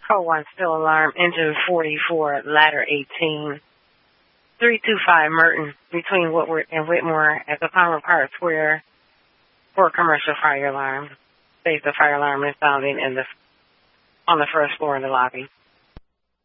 Code 1, still alarm, engine 44, ladder 18. 325 Merton, between Woodward and Whitmore at the Palmer Park Square for a commercial fire alarm. States the fire alarm is sounding on the first floor in the lobby.